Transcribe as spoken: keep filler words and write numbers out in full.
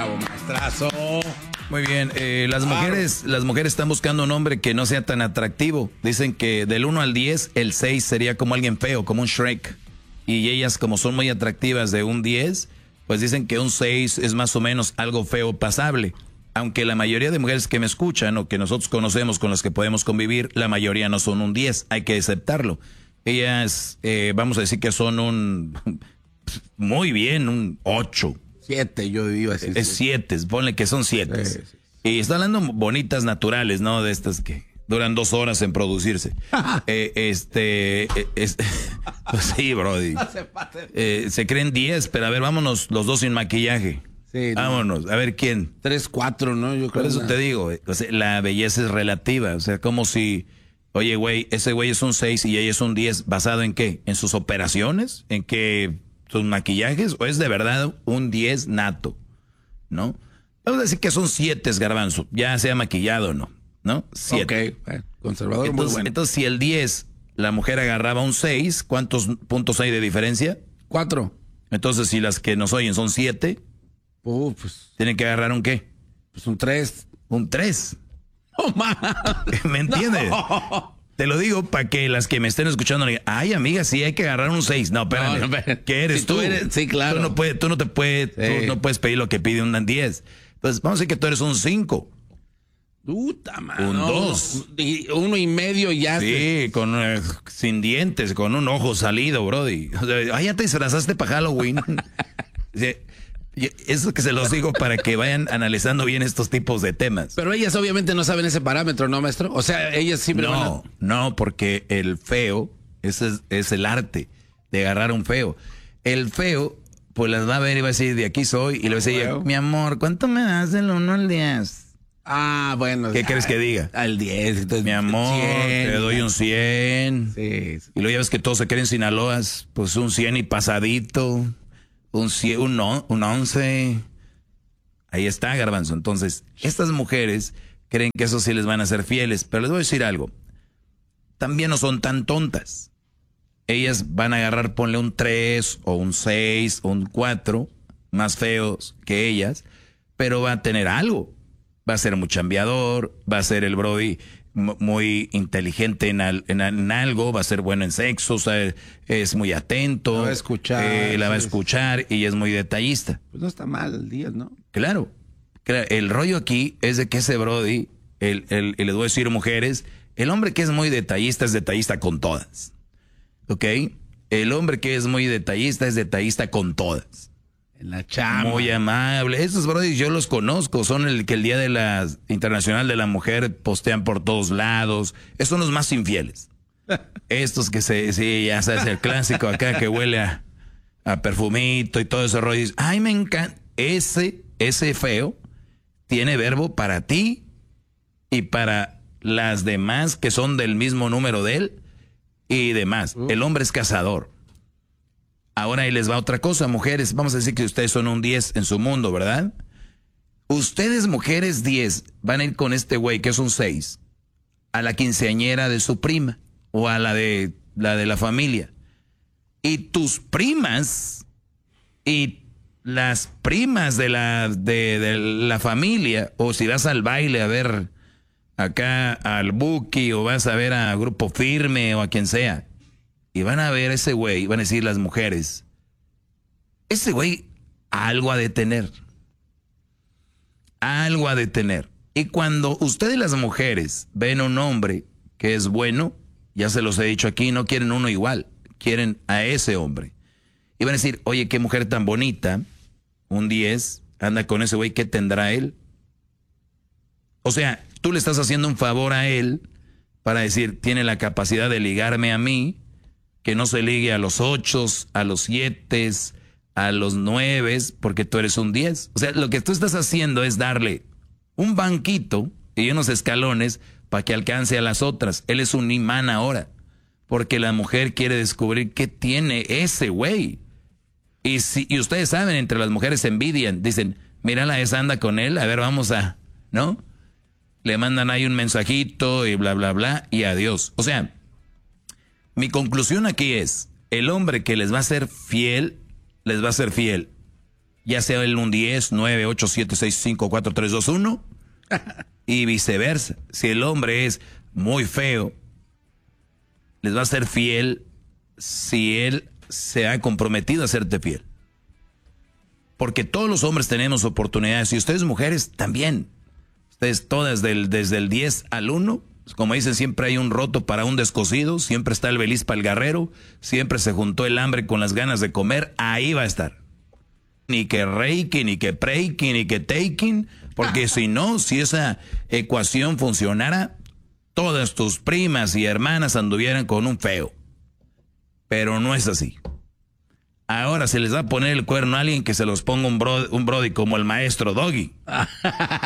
Bravo, maestrazo. Muy bien, eh, las mujeres las mujeres están buscando un hombre que no sea tan atractivo. Dicen que del uno al diez, el seis sería como alguien feo, como un Shrek. Y ellas, como son muy atractivas de un diez, pues dicen que un seis es más o menos algo feo pasable. Aunque la mayoría de mujeres que me escuchan o que nosotros conocemos, con las que podemos convivir, la mayoría no son un diez, hay que aceptarlo. Ellas, eh, vamos a decir que son un, muy bien, un ocho. Siete, yo iba a decir. Es siete, ponle que son siete. Sí, sí. Y está hablando bonitas naturales, ¿no? De estas que duran dos horas en producirse. eh, este, eh, es, pues sí, brody. Eh, se creen diez, pero a ver, vámonos los dos sin maquillaje. Sí, no. Vámonos, a ver quién. Tres, cuatro, ¿no? Yo creo. Por eso te digo, o sea, la belleza es relativa. O sea, como si, oye, güey, ese güey es un seis y ella es un diez. ¿Basado en qué? ¿En sus operaciones? ¿En qué? ¿Sus maquillajes? ¿O es de verdad un diez nato? ¿No? Vamos a decir que son siete, Garbanzo. Ya sea maquillado o no. ¿No? siete. Ok, bueno, conservador entonces, muy bueno. Entonces, si el diez, la mujer agarraba un seis, ¿cuántos puntos hay de diferencia? Cuatro. Entonces, si las que nos oyen son siete, uh, pues, ¿tienen que agarrar un qué? Pues un tres. Un tres. ¡Oh, man! ¿Me entiendes? No. Te lo digo para que las que me estén escuchando digan, ay, amiga, sí hay que agarrar un seis. No, espérame. No, no, ¿qué eres si tú? tú eres, sí, claro. Tú no, puedes, tú no te puedes, sí. tú no puedes pedir lo que pide un diez. Entonces, vamos a decir que tú eres un cinco. Puta, man, un dos. Uno, uno y medio ya. Sí, te... con uh, sin dientes, con un ojo salido, brody. O sea, ay, ya te disfrazaste para Halloween. Sí. Eso que se los digo para que vayan analizando bien estos tipos de temas. Pero ellas obviamente no saben ese parámetro, ¿no, maestro? O sea, ellas siempre no, van a... No, porque el feo, ese es, es el arte de agarrar un feo. El feo, pues las va a ver y va a decir, de aquí soy. Y le va a decir, mi amor, ¿cuánto me das del uno al diez? Ah, bueno. ¿Qué crees que diga? Al diez. Entonces, mi amor, cien, te doy un cien. Sí, sí. Y luego ya ves que todos se creen Sinaloas, pues un cien y pasadito. Un, un, un once. Ahí está, Garbanzo. Entonces, estas mujeres creen que eso sí les van a ser fieles. Pero les voy a decir algo. También no son tan tontas. Ellas van a agarrar, ponle un tres o un seis o un cuatro, más feos que ellas, pero va a tener algo. Va a ser muy chambeador, va a ser el brody muy inteligente en, al, en, en algo, va a ser bueno en sexo, o sea, es muy atento. La va a escuchar. Eh, la va a escuchar y es muy detallista. Pues no está mal el día, ¿no? Claro. El rollo aquí es de que ese brody, el, el, el, les voy a decir mujeres, el hombre que es muy detallista es detallista con todas. ¿Ok? El hombre que es muy detallista es detallista con todas. En la chamba. Muy amable. Esos brodis yo los conozco. Son el que el Día de la Internacional de la Mujer postean por todos lados. Estos son los más infieles. Estos que se, sí, ya sabes, el clásico acá que huele a, a perfumito y todo ese rollo. Dices, ay, me encanta. Ese, ese feo tiene verbo para ti y para las demás que son del mismo número de él y demás. Uh. El hombre es cazador. Ahora ahí les va otra cosa, mujeres. Vamos a decir que ustedes son un diez en su mundo, ¿verdad? Ustedes, mujeres diez, van a ir con este güey que es un seis a la quinceañera de su prima o a la de la de la familia. Y tus primas y las primas de la de, de la familia, o si vas al baile a ver acá al Buki o vas a ver a Grupo Firme o a quien sea, y van a ver a ese güey, van a decir las mujeres, ese güey algo ha de tener. Algo ha de tener. Y cuando ustedes las mujeres ven a un hombre que es bueno, ya se los he dicho aquí, no quieren uno igual, quieren a ese hombre. Y van a decir, oye, qué mujer tan bonita, un diez, anda con ese güey, ¿qué tendrá él? O sea, tú le estás haciendo un favor a él para decir, tiene la capacidad de ligarme a mí, que no se ligue a los ochos, a los siete, a los nueve, porque tú eres un diez. O sea, lo que tú estás haciendo es darle un banquito y unos escalones para que alcance a las otras. Él es un imán ahora, porque la mujer quiere descubrir qué tiene ese güey. Y, si, y ustedes saben, entre las mujeres se envidian, dicen, mírala, esa anda con él, a ver, vamos a, ¿no? Le mandan ahí un mensajito y bla, bla, bla, y adiós. O sea, mi conclusión aquí es, el hombre que les va a ser fiel, les va a ser fiel ya sea el un diez, nueve, ocho, siete, seis, cinco, cuatro, tres, dos, uno, y viceversa. Si el hombre es muy feo, les va a ser fiel si él se ha comprometido a serte fiel. Porque todos los hombres tenemos oportunidades, y ustedes mujeres también. Ustedes todas del, desde el diez al uno, como dicen, siempre hay un roto para un descosido, siempre está el beliz para el guerrero, siempre se juntó el hambre con las ganas de comer, ahí va a estar. Ni que reiki, ni que preiki, ni que taking, porque si no, si esa ecuación funcionara, todas tus primas y hermanas anduvieran con un feo. Pero no es así. Ahora se les va a poner el cuerno a alguien que se los ponga un, bro, un brody como el maestro Doggy.